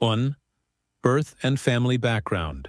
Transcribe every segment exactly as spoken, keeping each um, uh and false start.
one. Birth and family background.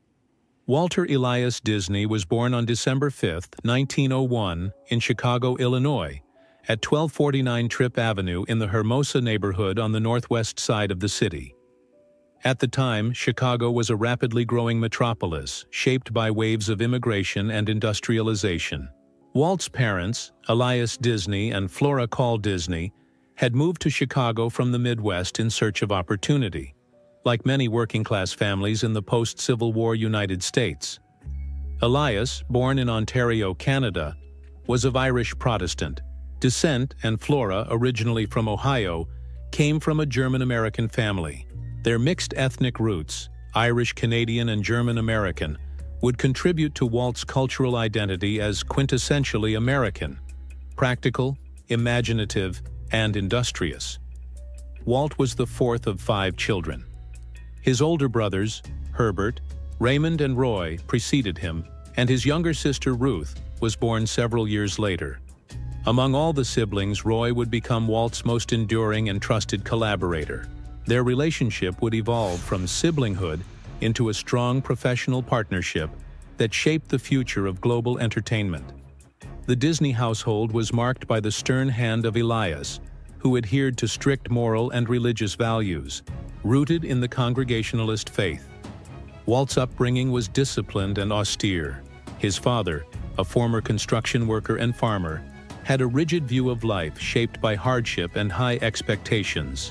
Walter Elias Disney was born on December fifth, nineteen oh one, in Chicago, Illinois, at twelve forty-nine Tripp Avenue in the Hermosa neighborhood on the northwest side of the city. At the time, Chicago was a rapidly growing metropolis, shaped by waves of immigration and industrialization. Walt's parents, Elias Disney and Flora Call Disney, had moved to Chicago from the Midwest in search of opportunity, like many working-class families in the post-Civil War United States. Elias, born in Ontario, Canada, was of Irish Protestant descent, and Flora, originally from Ohio, came from a German-American family. Their mixed ethnic roots, Irish, Canadian, and German-American, would contribute to Walt's cultural identity as quintessentially American, practical, imaginative, and industrious. Walt was the fourth of five children. His older brothers, Herbert, Raymond, and Roy, preceded him, and his younger sister Ruth was born several years later. Among all the siblings, Roy would become Walt's most enduring and trusted collaborator. Their relationship would evolve from siblinghood into a strong professional partnership that shaped the future of global entertainment. The Disney household was marked by the stern hand of Elias, who adhered to strict moral and religious values, rooted in the Congregationalist faith. Walt's upbringing was disciplined and austere. His father, a former construction worker and farmer, had a rigid view of life shaped by hardship and high expectations.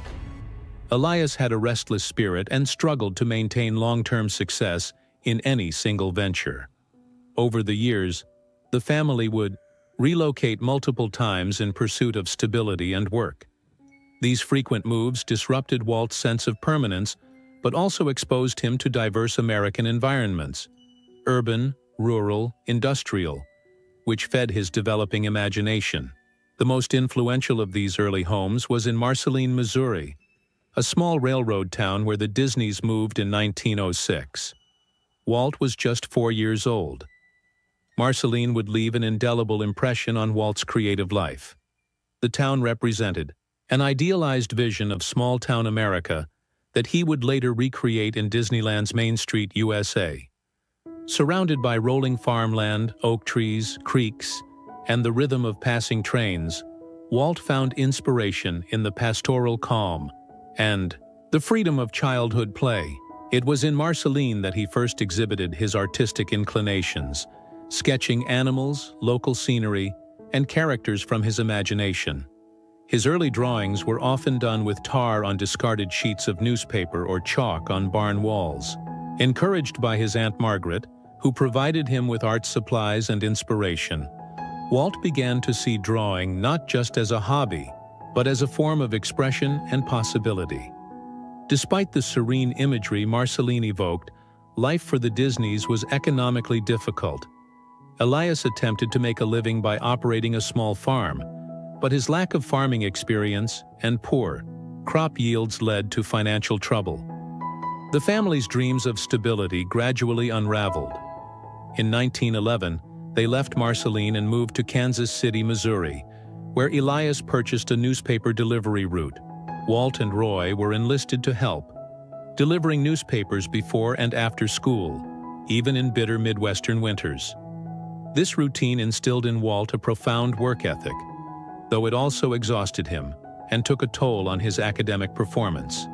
Elias had a restless spirit and struggled to maintain long-term success in any single venture. Over the years, the family would relocate multiple times in pursuit of stability and work. These frequent moves disrupted Walt's sense of permanence, but also exposed him to diverse American environments, urban, rural, industrial, which fed his developing imagination. The most influential of these early homes was in Marceline, Missouri, a small railroad town where the Disneys moved in nineteen oh six. Walt was just four years old. Marceline would leave an indelible impression on Walt's creative life. The town represented an idealized vision of small-town America that he would later recreate in Disneyland's Main Street, U S A. Surrounded by rolling farmland, oak trees, creeks, and the rhythm of passing trains, Walt found inspiration in the pastoral calm and the freedom of childhood play. It was in Marceline that he first exhibited his artistic inclinations, sketching animals, local scenery, and characters from his imagination. His early drawings were often done with tar on discarded sheets of newspaper or chalk on barn walls. Encouraged by his Aunt Margaret, who provided him with art supplies and inspiration, Walt began to see drawing not just as a hobby, but as a form of expression and possibility. Despite the serene imagery Marceline evoked, life for the Disneys was economically difficult. Elias attempted to make a living by operating a small farm, but his lack of farming experience and poor crop yields led to financial trouble. The family's dreams of stability gradually unraveled. In nineteen eleven, they left Marceline and moved to Kansas City, Missouri, where Elias purchased a newspaper delivery route. Walt and Roy were enlisted to help, delivering newspapers before and after school, even in bitter Midwestern winters. This routine instilled in Walt a profound work ethic, though it also exhausted him and took a toll on his academic performance.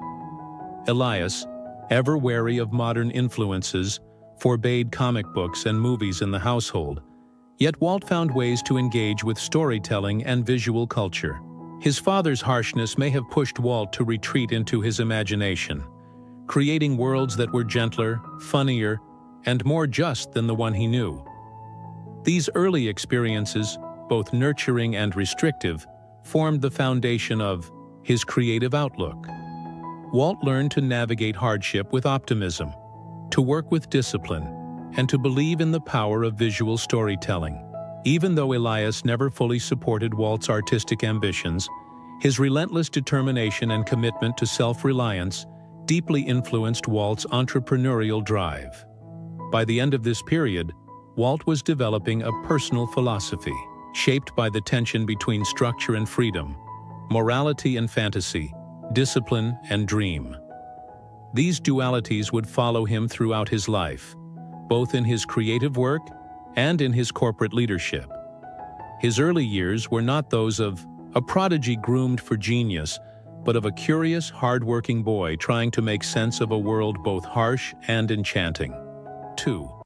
Elias, ever wary of modern influences, forbade comic books and movies in the household, yet Walt found ways to engage with storytelling and visual culture. His father's harshness may have pushed Walt to retreat into his imagination, creating worlds that were gentler, funnier, and more just than the one he knew. These early experiences, both nurturing and restrictive, formed the foundation of his creative outlook. Walt learned to navigate hardship with optimism, to work with discipline, and to believe in the power of visual storytelling. Even though Elias never fully supported Walt's artistic ambitions, his relentless determination and commitment to self-reliance deeply influenced Walt's entrepreneurial drive. By the end of this period, Walt was developing a personal philosophy, shaped by the tension between structure and freedom, morality and fantasy, discipline and dream. These dualities would follow him throughout his life, both in his creative work and in his corporate leadership. His early years were not those of a prodigy groomed for genius, but of a curious, hard-working boy trying to make sense of a world both harsh and enchanting. two.